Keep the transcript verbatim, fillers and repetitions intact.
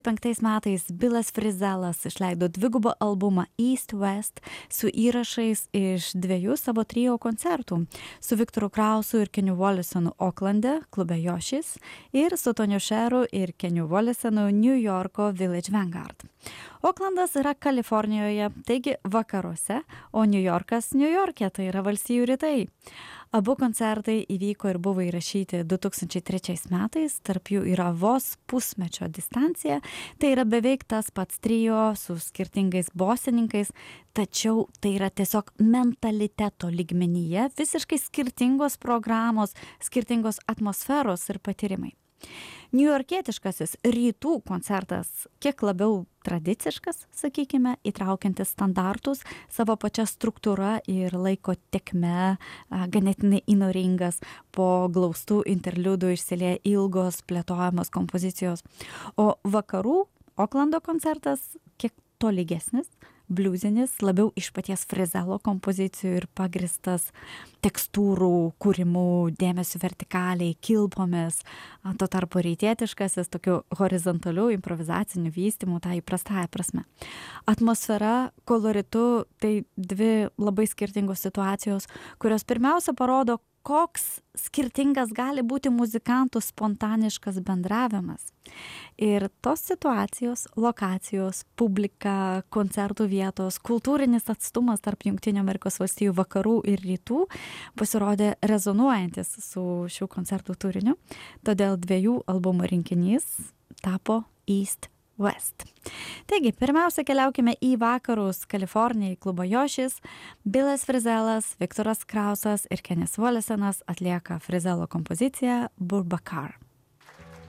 Penktais metais Bilas Frizelas išleido dvigubą albumą East West su įrašais iš dviejų savo trio koncertų su Viktoru Krausu ir Keniu Wollesonu Oklande, klube Joshis, ir su Toniu Šeru ir Keniu Wollesonu New Yorko Village Vanguard. Oklandas yra Kalifornijoje, taigi vakaruose, o New Yorkas New Yorke, tai yra valstijų rytai. Abu koncertai įvyko ir buvo įrašyti du tūkstančiai trečiais metais, tarp jų yra vos pusmečio distancija, tai yra beveik tas pats trio su skirtingais bosininkais, tačiau tai yra tiesiog mentaliteto lygmenyje visiškai skirtingos programos, skirtingos atmosferos ir patyrimai. Niujorkietiškasis rytų koncertas kiek labiau tradiciškas, sakykime, įtraukiantis standartus, savo pačia struktūra ir laiko tekme, ganėtinai įnoringas, po glaustų interliudų išsilieja ilgos plėtojamos kompozicijos. O vakarų Oklando koncertas kiek tolygesnis, bliuzinis, labiau iš paties Frizelo kompozicijų ir pagristas tekstūrų kūrimų, dėmesio vertikaliai, kilpomis, tuo tarpu rytietiškasis tokiu horizontaliu improvizaciniu vystymu, tą įprastąją prasme. Atmosfera, koloritu, tai dvi labai skirtingos situacijos, kurios pirmiausia parodo, koks skirtingas gali būti muzikantų spontaniškas bendravimas. Ir tos situacijos, lokacijos, publika, koncertų vietos, kultūrinis atstumas tarp Jungtinių Amerikos valstijų vakarų ir rytų pasirodė rezonuojantis su šių koncertų turiniu. Todėl dviejų albumų rinkinys tapo East West. Taigi, pirmiausia, keliaukime į vakarus Kalifornijai, klubo Joshis. Bilas Frizelas, Viktoras Krausas ir Kenis Wollesonas atlieka Frizelo kompoziciją Bourbakar.